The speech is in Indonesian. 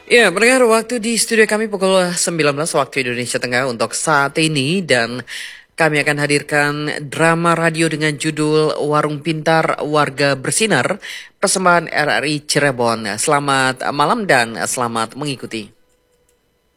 Ya, pendengar waktu di studio kami pukul 19 waktu Indonesia Tengah untuk saat ini dan kami akan hadirkan drama radio dengan judul Warung Pintar Warga Bersinar, persembahan RRI Cirebon. Selamat malam dan selamat mengikuti.